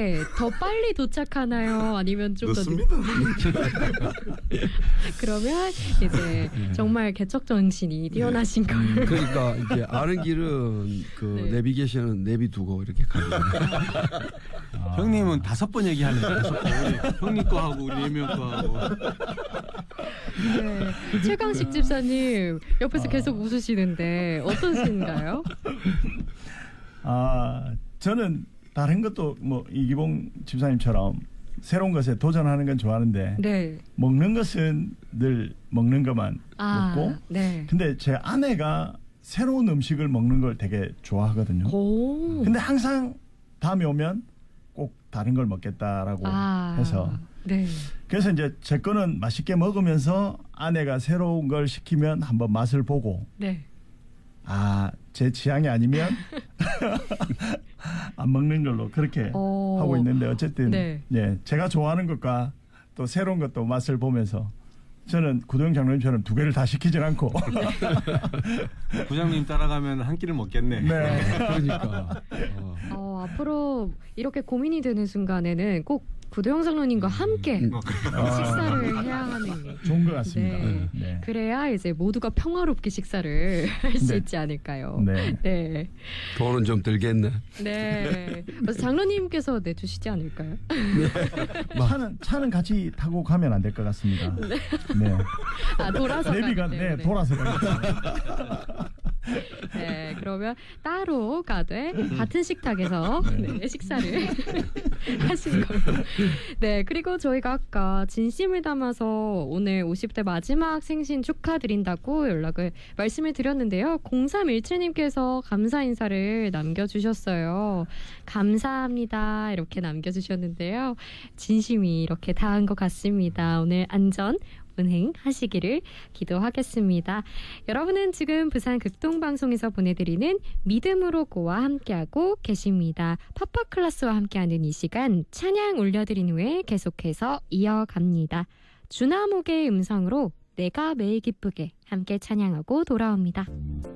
네, 더 빨리 도착하나요? 아니면 좀 더 늦습니다. 그러면 이제 정말 개척 정신이 뛰어나신 걸. 그러니까 이제 아는 길은 그 네. 내비게이션은 내비두고 이렇게 가는 거예요. 형님은 5번 얘기하네. 5번. 형님 거 하고 우리 4명 거 하고. 네. 최강식 집사님 옆에서 계속 웃으시는데 어떠신가요? 저는 다른 것도 뭐 이기봉 집사님처럼 새로운 것에 도전하는 건 좋아하는데 네. 먹는 것은 늘 먹는 것만 먹고 네. 근데 제 아내가 새로운 음식을 먹는 걸 되게 좋아하거든요. 오. 근데 항상 다음에 오면 꼭 다른 걸 먹겠다라고 해서 네. 그래서 이제 제 거는 맛있게 먹으면서 아내가 새로운 걸 시키면 한번 맛을 보고 네. 제 취향이 아니면 안 먹는 걸로 그렇게 하고 있는데 어쨌든 네. 예, 제가 좋아하는 것과 또 새로운 것도 맛을 보면서 저는 구도영 장로님처럼 2개를 다 시키진 않고 부장님 따라가면 한 끼를 먹겠네. 네. 그러니까. 앞으로 이렇게 고민이 되는 순간에는 꼭 구도영 장로님과 함께 식사를 해야 하는 게 좋은 것 같습니다. 네. 네. 그래야 이제 모두가 평화롭게 식사를 할 수 네. 있지 않을까요? 네. 네. 돈은 좀 들겠네. 네. 그래서 장로님께서 내주시지 않을까요? 차는 같이 타고 가면 안 될 것 같습니다. 네. 돌아서 내비가 가기 때문에. 돌아서 가겠습니다. 네, 그러면 따로 가되 같은 식탁에서 네, 식사를 하신 걸로. 네, 그리고 저희가 아까 진심을 담아서 오늘 50대 마지막 생신 축하드린다고 말씀을 드렸는데요. 0317님께서 감사 인사를 남겨주셨어요. 감사합니다. 이렇게 남겨주셨는데요. 진심이 이렇게 닿은 것 같습니다. 오늘 안전 운행하시기를 기도하겠습니다. 여러분은 지금 부산 극동방송에서 보내드리는 믿음으로 고와 함께하고 계십니다. 파파클라스와 함께하는 이 시간 찬양 올려드린 후에 계속해서 이어갑니다. 주나목의 음성으로 내가 매일 기쁘게 함께 찬양하고 돌아옵니다.